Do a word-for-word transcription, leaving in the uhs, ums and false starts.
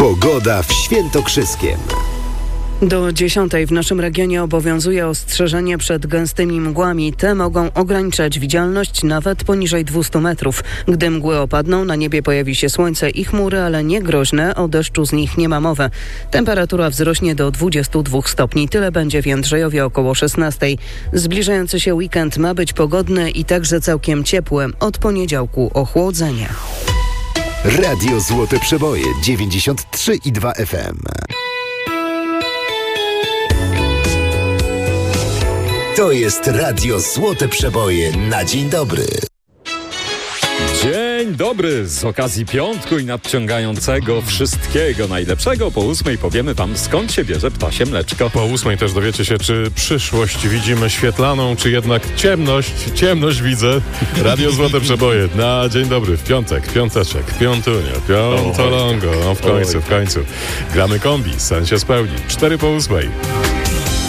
Pogoda w Świętokrzyskiem. Do dziesiątej w naszym regionie obowiązuje ostrzeżenie przed gęstymi mgłami. Te mogą ograniczać widzialność nawet poniżej dwieście metrów. Gdy mgły opadną, na niebie pojawi się słońce i chmury, ale nie groźne. O deszczu z nich nie ma mowy. Temperatura wzrośnie do dwudziestu dwóch stopni. Tyle będzie w Jędrzejowie około szesnastej. Zbliżający się weekend ma być pogodny i także całkiem ciepły. Od poniedziałku ochłodzenie. Radio Złote Przeboje dziewięćdziesiąt trzy i dwa F M. To jest Radio Złote Przeboje na dzień dobry. Dzień dobry! Z okazji piątku i nadciągającego wszystkiego najlepszego. Po ósmej powiemy wam, skąd się bierze ptasie mleczko. Po ósmej też dowiecie się, czy przyszłość widzimy świetlaną, czy jednak ciemność. Ciemność widzę. Radio Złote Przeboje na dzień dobry. W piątek, piąteczek, piątunio, piątolongo. No w końcu, w końcu. Gramy kombi, sen się spełni. Cztery po ósmej.